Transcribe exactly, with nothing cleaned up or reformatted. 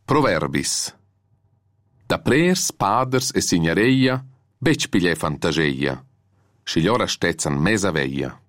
Proverbis. Da prers, paders e signareia, bec piglia fantaseia. Schigliora stezzan mesa veia.